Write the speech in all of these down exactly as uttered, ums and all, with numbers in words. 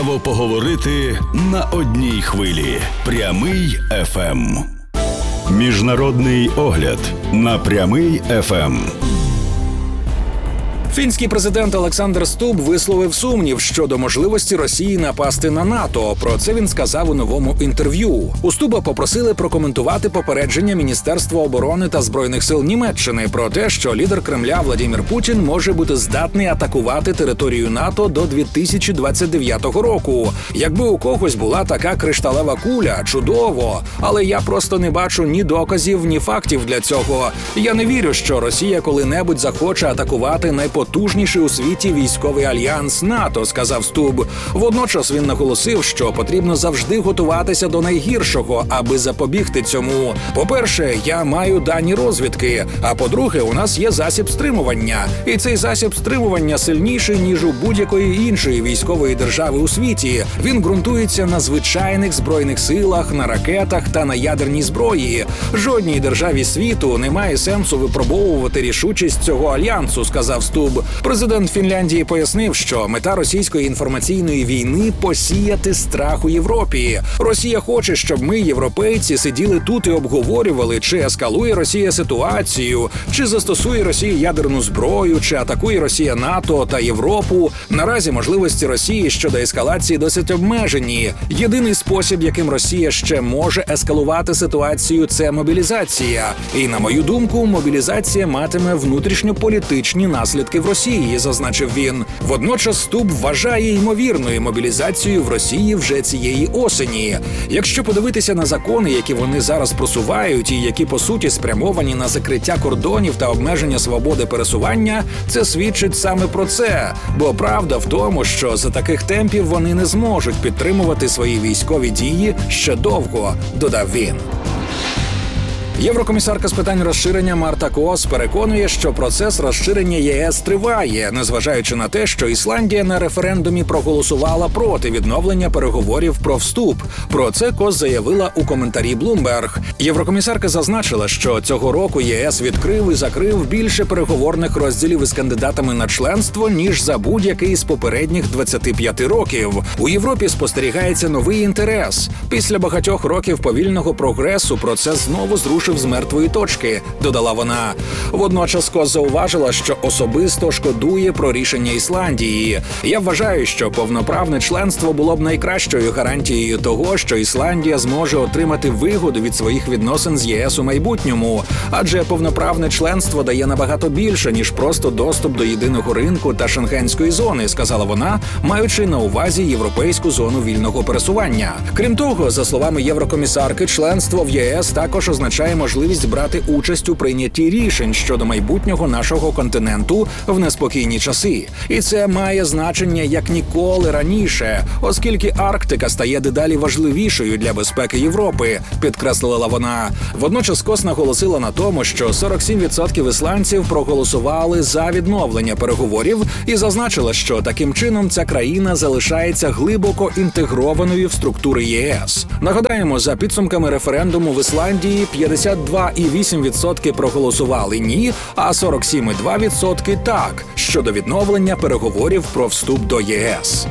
Поговорити на одній хвилі. Прямий еф ем. Міжнародний огляд на Прямий еф ем. Фінський президент Олександр Стуб висловив сумнів щодо можливості Росії напасти на НАТО. Про це він сказав у новому інтерв'ю. У Стуба попросили прокоментувати попередження Міністерства оборони та Збройних сил Німеччини про те, що лідер Кремля Владимир Путін може бути здатний атакувати територію НАТО до дві тисячі двадцять дев'ятого року. Якби у когось була така кришталева куля, чудово. Але я просто не бачу ні доказів, ні фактів для цього. Я не вірю, що Росія коли-небудь захоче атакувати найпотужніший Потужніший у світі військовий альянс НАТО, сказав Стуб. Водночас він наголосив, що потрібно завжди готуватися до найгіршого, аби запобігти цьому. По-перше, я маю дані розвідки, а по-друге, у нас є засіб стримування. І цей засіб стримування сильніший, ніж у будь-якої іншої військової держави у світі. Він ґрунтується на звичайних збройних силах, на ракетах та на ядерній зброї. Жодній державі світу немає сенсу випробовувати рішучість цього альянсу, сказав Стуб. Президент Фінляндії пояснив, що мета російської інформаційної війни – посіяти страх у Європі. Росія хоче, щоб ми, європейці, сиділи тут і обговорювали, чи ескалує Росія ситуацію, чи застосує Росія ядерну зброю, чи атакує Росія НАТО та Європу. Наразі можливості Росії щодо ескалації досить обмежені. Єдиний спосіб, яким Росія ще може ескалувати ситуацію – це мобілізація. І, на мою думку, мобілізація матиме внутрішньополітичні наслідки в Росії, зазначив він. Водночас Стуб вважає ймовірною мобілізацію в Росії вже цієї осені. Якщо подивитися на закони, які вони зараз просувають і які по суті спрямовані на закриття кордонів та обмеження свободи пересування, це свідчить саме про це. Бо правда в тому, що за таких темпів вони не зможуть підтримувати свої військові дії ще довго, додав він. Єврокомісарка з питань розширення Марта Коос переконує, що процес розширення ЄС триває, незважаючи на те, що Ісландія на референдумі проголосувала проти відновлення переговорів про вступ. Про це Коос заявила у коментарі Bloomberg. Єврокомісарка зазначила, що цього року ЄС відкрив і закрив більше переговорних розділів із кандидатами на членство, ніж за будь-який з попередніх двадцяти п'яти років. У Європі спостерігається новий інтерес. Після багатьох років повільного прогресу процес знову зрушив з мертвої точки, додала вона. Водночас Коос зауважила, що особисто шкодує про рішення Ісландії. Я вважаю, що повноправне членство було б найкращою гарантією того, що Ісландія зможе отримати вигоду від своїх відносин з ЄС у майбутньому. Адже повноправне членство дає набагато більше, ніж просто доступ до єдиного ринку та шенгенської зони, сказала вона, маючи на увазі європейську зону вільного пересування. Крім того, за словами єврокомісарки, членство в ЄС також означає можливість брати участь у прийнятті рішень щодо майбутнього нашого континенту в неспокійні часи. І це має значення як ніколи раніше, оскільки Арктика стає дедалі важливішою для безпеки Європи, підкреслила вона. Водночас Коос наголосила на тому, що сорок сім відсотків ісландців проголосували за відновлення переговорів і зазначила, що таким чином ця країна залишається глибоко інтегрованою в структури ЄС. Нагадаємо, за підсумками референдуму в Ісландії п'ятдесят два цілих вісім десятих відсотка проголосували «ні», а сорок сім цілих два відсотка «так» щодо відновлення переговорів про вступ до ЄС.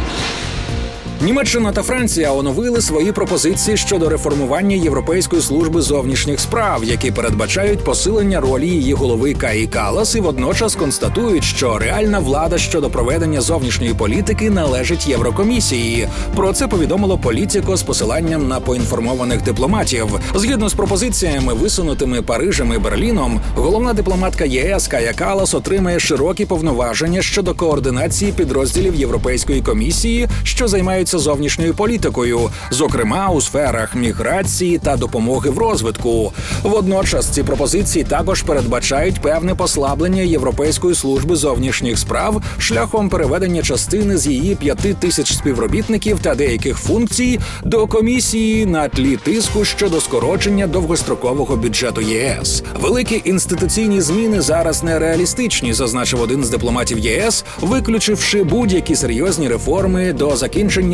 Німеччина та Франція оновили свої пропозиції щодо реформування Європейської служби зовнішніх справ, які передбачають посилення ролі її голови Каї Каллас і водночас констатують, що реальна влада щодо проведення зовнішньої політики належить Єврокомісії. Про це повідомило Політіко з посиланням на поінформованих дипломатів. Згідно з пропозиціями, висунутими Парижем і Берліном, головна дипломатка ЄС Кая Каллас отримає широкі повноваження щодо координації підрозділів Європейської комісії, що займаються зовнішньою політикою, зокрема у сферах міграції та допомоги в розвитку. Водночас ці пропозиції також передбачають певне послаблення Європейської служби зовнішніх справ шляхом переведення частини з її п'яти тисяч співробітників та деяких функцій до комісії на тлі тиску щодо скорочення довгострокового бюджету ЄС. Великі інституційні зміни зараз нереалістичні, зазначив один з дипломатів ЄС, виключивши будь-які серйозні реформи до закінчення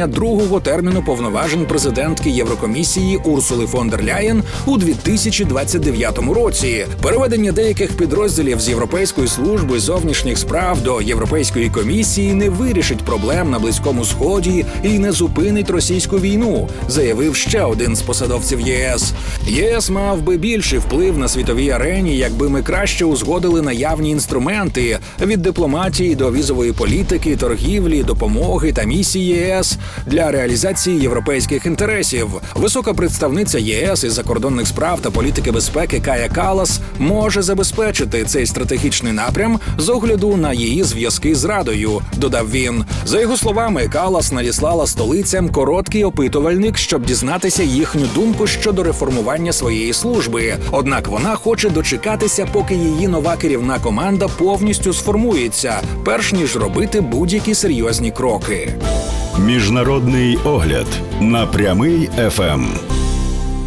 продовження другого терміну повноважень президентки Єврокомісії Урсули фон дер Ляєн у дві тисячі двадцять дев'ятому році, переведення деяких підрозділів з Європейської служби зовнішніх справ до Європейської комісії не вирішить проблем на Близькому Сході і не зупинить російську війну, заявив ще один з посадовців ЄС. ЄС мав би більший вплив на світовій арені, якби ми краще узгодили наявні інструменти від дипломатії до візової політики, торгівлі, допомоги та місії ЄС для реалізації європейських інтересів. Висока представниця ЄС із закордонних справ та політики безпеки Кая Каллас може забезпечити цей стратегічний напрям з огляду на її зв'язки з Радою, додав він. За його словами, Каллас надіслала столицям короткий опитувальник, щоб дізнатися їхню думку щодо реформування своєї служби. Однак вона хоче дочекатися, поки її нова керівна команда повністю сформується, перш ніж робити будь-які серйозні кроки. Міжнародний огляд на Прямий еф ем.